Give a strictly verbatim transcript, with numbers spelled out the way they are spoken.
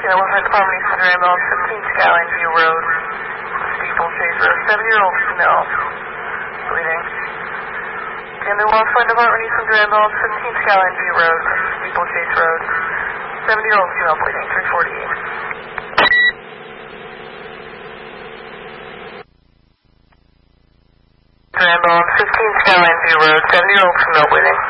Kilo one five Department East Center Ambulance, fifteen Skyline View Road, Steeple Chase Road, seven-year-old female, bleeding. Kilo one five Department East Center Ambulance, fifteen Skyline View Road, Steeple Chase Road, seven-year-old female, bleeding, three forty-eight. Ambulance, fifteen Skyline View Road, seven-year-old female, bleeding.